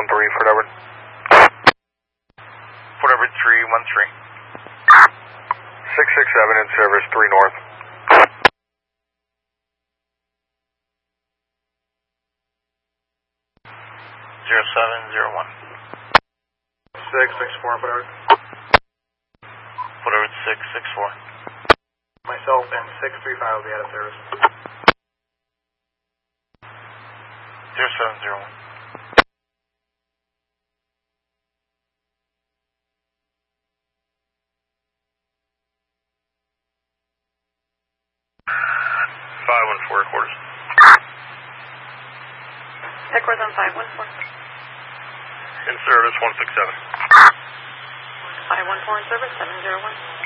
Fort Edward. Fort Edward 313. 667 in service, 3 north. 0701. 664 Fort Edward. Fort Edward 664. Myself and 635 will be out of service. 0701. 514 quarters. Headquarters on 514. In service 167. 514 in service 701.